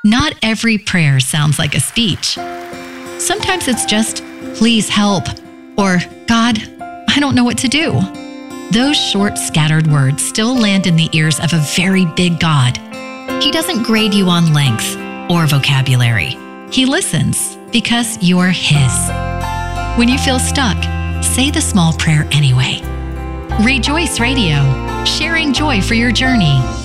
Not every prayer sounds like a speech. Sometimes it's just, please help, or God, I don't know what to do. Those short, scattered words still land in the ears of a very big God. He doesn't grade you on length or vocabulary. He listens because you're His. When you feel stuck, say the small prayer anyway. Rejoice Radio, sharing joy for your journey.